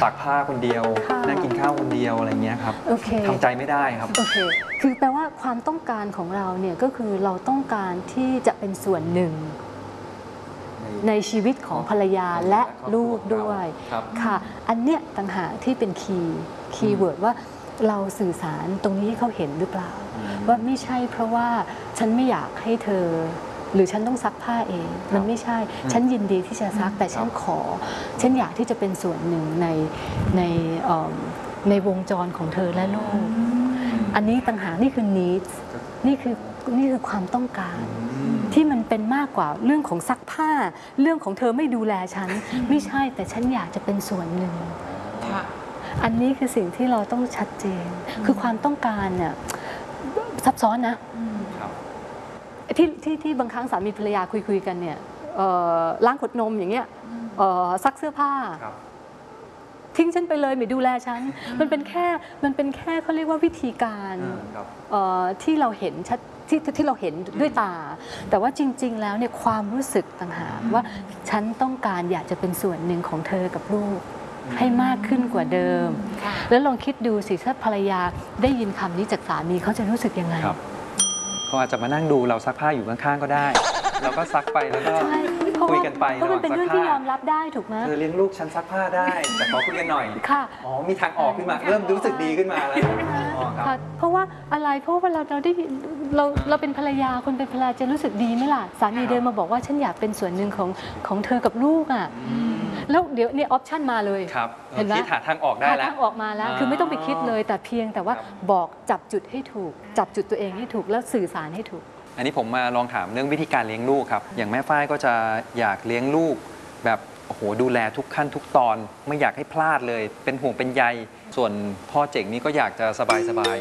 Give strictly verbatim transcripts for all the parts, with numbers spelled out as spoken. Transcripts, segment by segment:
ตากผ้าคนเดียวนั่งกินข้าวคนเดียวอะไรเงี้ยครับทำใจไม่ได้ครับโอเคคือแปลว่าความต้องการของเราเนี่ยก็คือเราต้องการที่จะเป็นส่วนหนึ่งในชีวิตของภรรยาและลูกด้วยค่ะอันเนี้ยต่างหากที่เป็นคีย์คีย์เวิร์ดว่าเราสื่อสารตรงนี้ให้เขาเห็นหรือเปล่าว่าไม่ใช่เพราะว่าฉันไม่อยากให้เธอหรือฉันต้องซักผ้าเองมันไม่ใช่ฉันยินดีที่จะซักแต่ฉันขอฉันอยากที่จะเป็นส่วนหนึ่งในในในวงจรของเธอและลูกอันนี้ต่างหากนี่คือ needs นี่คือนี่คือความต้องการที่มันเป็นมากกว่าเรื่องของซักผ้าเรื่องของเธอไม่ดูแลฉันไม่ใช่แต่ฉันอยากจะเป็นส่วนหนึ่งอันนี้คือสิ่งที่เราต้องชัดเจนคือความต้องการเนี่ยซับซ้อนนะที่ที่ที่บางครั้งสามีภรรยาคุยคุยกันเนี่ยล้างขวดนมอย่างเงี้ยซักเสื้อผ้าทิ้งฉันไปเลยไม่ดูแลฉันมันเป็นแค่มันเป็นแค่เขาเรียกว่าวิธีการที่เราเห็นชัดที่ที่เราเห็นด้วยตาแต่ว่าจริงๆแล้วเนี่ยความรู้สึกต่างหากว่าฉันต้องการอยากจะเป็นส่วนหนึ่งของเธอกับลูกให้มากขึ้นกว่าเดิมแล้วลองคิดดูสิถ้าภรรยาได้ยินคำนี้จากสามีเขาจะรู้สึกยังไงเขาอาจจะมานั่งดูเราซักผ้าอยู่ข้างๆก็ได้เราก็ซักไปแล้วก็คุยกันไปเพราะมันเป็นเรื่องที่ยอมรับได้ถูกไหมเธอเลี้ยงลูกฉันซักผ้าได้แต่ขอคุยกันหน่อยค่ะอ๋อมีทางออกขึ้นมาเริ่มรู้สึกดีขึ้นมาแล้วค่ะเพราะว่าอะไรเพราะว่าเราเราได้เราเราเป็นภรรยาคนเป็นภรรยาจะรู้สึกดีไหมล่ะสามีเดินมาบอกว่าฉันอยากเป็นส่วนหนึ่งของของเธอกับลูกอ่ะแล้วเดี๋ยวเนี่ยออปชั่นมาเลยเห็นไหมคิดหาทางออกได้แล้วทางออกมาแล้วคือไม่ต้องไปคิดเลยแต่เพียงแต่ว่าบอกจับจุดให้ถูกจับจุดตัวเองให้ถูกแล้วสื่อสารให้ถูกอันนี้ผมมาลองถามเรื่องวิธีการเลี้ยงลูกครับอย่างแม่ฝ้ายก็จะอยากเลี้ยงลูกแบบโอ้โหดูแลทุกขั้นทุกตอนไม่อยากให้พลาดเลยเป็นห่วงเป็นใยส่วนพ่อเจ๋งนี่ก็อยากจะสบายสบาย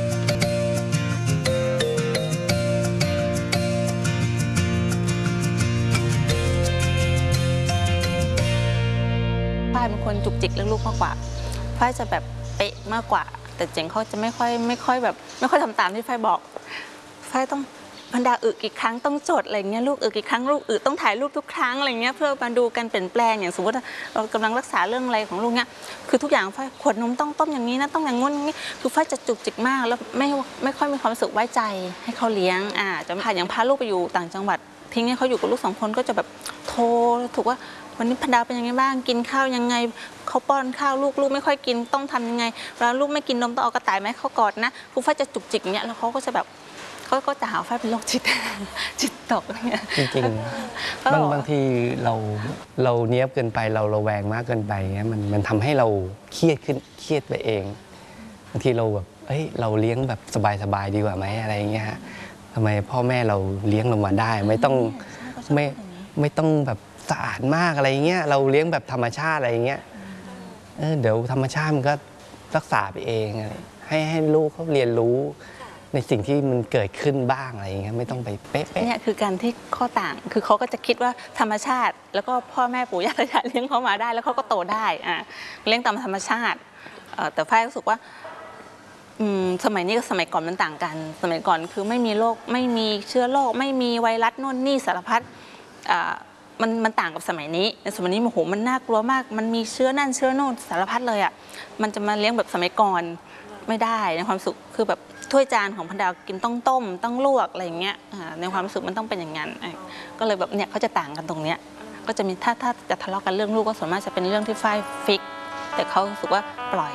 ฝ้ายเป็นคนจุกจิกเรื่องลูกมากกว่าฝ้ายจะแบบเป๊ะมากกว่าแต่เจ๋งเขาจะไม่ค่อยไม่ค่อยแบบไม่ค่อยทำตามที่ฝ้ายบอกฝ้ายต้องบรรดาอึกี่ครั้งต้องจดอะไรเงี้ยลูกอึกี่ครั้งลูกอึต้องถ่ายรูปทุกครั้งอะไรเงี้ยเพื่อมาดูการเปลี่ยนแปลงอย่างสมมติเรากำลังรักษาเรื่องอะไรของลูกเนี้ยคือทุกอย่างฝ้ายขวดนมต้องต้มอย่างนี้นะต้องอย่างงู้นอย่างนี้คือฝ้ายจะจุกจิกมากแล้วไม่ไม่ค่อยมีความสุขไว้ใจให้เขาเลี้ยงอ่าจะพาอย่างพาลูกไปอยู่ต่างจังหวัดทิ้งให้เขาอยู่กับลูกสองคนก็จะแบบโทรถูกว่าวันนี้พันดาวเป็นยังไงบ้างกินข้าวยังไงเขาป้อนข้าวลูกลูกไม่ค่อยกินต้องทำยังไงเวลาลูกไม่กินนมต้องเอากระต่ายไหมเขากอดนะคือฝ้ายจะจุกจิกอย่างเงี้ยแล้วเขาก็จะแบบเขาก็จะหาฝ้ายเป็นโรคจิตจิตตกอะไรเงี้ยจริงๆบางบางทีเราเราเนี้ยบเกินไปเราระแวงมากเกินไปเงี้ยมันมันทำให้เราเครียดขึ้นเครียดไปเองบางทีเราแบบเฮ้ยเราเลี้ยงแบบสบายๆดีกว่าไหมอะไรเงี้ยทำไมพ่อแม่เราเลี้ยงเรามาได้ไม่ต้องไม่ไม่ต้องแบบสะอาดมากอะไรเงี้ยเราเลี้ยงแบบธรรมชาติอะไรเงี้ยเออเดี๋ยวธรรมชาติมันก็รักษาไปเองอะไรให้ให้ลูกเขาเรียนรู้ในสิ่งที่มันเกิดขึ้นบ้างอะไรอย่างเงี้ยไม่ต้องไปเป๊ะๆเนี่ยคือการที่ข้อต่างคือเขาก็จะคิดว่าธรรมชาติแล้วก็พ่อแม่ปู่ย่าตายายเลี้ยงเขามาได้แล้วเขาก็โตได้อ่ะเลี้ยงตามธรรมชาติแต่ฝ้ายรู้สึกว่าสมัยนี้กับสมัยก่อนมันต่างกันสมัยก่อนคือไม่มีโรคไม่มีเชื้อโรคไม่มีไวรัสโน่นนี่สารพัดมันมันต่างกับสมัยนี้ในสมัยนี้โอ้โหมันน่ากลัวมากมันมีเชื้อนั่นเชื้อโน่นสารพัดเลยอ่ะมันจะมาเลี้ยงแบบสมัยก่อนไม่ได้ในความสุขคือแบบถ้วยจานของพันดาวกินต้องต้มต้องลวกอะไรอย่างเงี้ยในความรู้สึกมันต้องเป็นอย่างนั้นก็เลยแบบเนี่ยเขาจะต่างกันตรงเนี้ยก็จะมีถ้าถ้าจะทะเลาะกันเรื่องลูกก็ส่วนมากจะเป็นเรื่องที่ฝ้ายฟิกแต่เขารู้สึกว่าปล่อย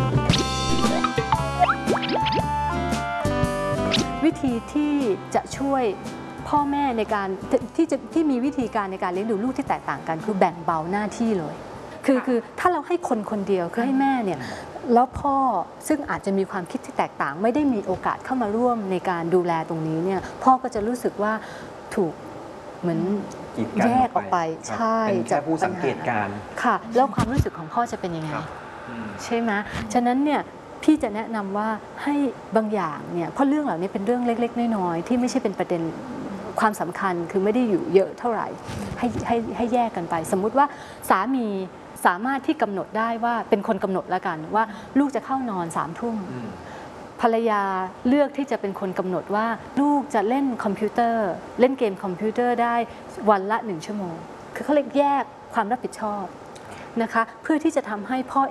วิธีที่จะช่วยพ่อแม่ในการที่จะที่มีวิธีการในการเลี้ยงดูลูกที่แตกต่างกันคือแบ่งเบาหน้าที่เลยคือคือถ้าเราให้คนคนเดียวคือให้แม่เนี่ยแล้วพ่อซึ่งอาจจะมีความคิดที่แตกต่างไม่ได้มีโอกาสเข้ามาร่วมในการดูแลตรงนี้เนี่ยพ่อก็จะรู้สึกว่าถูกเหมือนแยกออกไปใช่จากผู้สังเกตการค่ะแล้วความรู้สึกของพ่อจะเป็นยังไงใช่ไหมฉะนั้นเนี่ยพี่จะแนะนำว่าให้บางอย่างเนี่ยเพราะเรื่องเหล่านี้เป็นเรื่องเล็กๆน้อยๆที่ไม่ใช่เป็นประเด็นความสำคัญคือไม่ได้อยู่เยอะเท่าไหร่ให้ให้ให้แยกกันไปสมมุติว่าสามีสามารถที่กำหนดได้ว่าเป็นคนกำหนดแล้วกันว่าลูกจะเข้านอนสามทุ่มภรรยาเลือกที่จะเป็นคนกำหนดว่าลูกจะเล่นคอมพิวเตอร์เล่นเกมคอมพิวเตอร์ได้วันละหนึ่งชั่วโมงคือเขาเรียกแยกความรับผิดชอบนะคะเพื่อที่จะทำให้พ่อ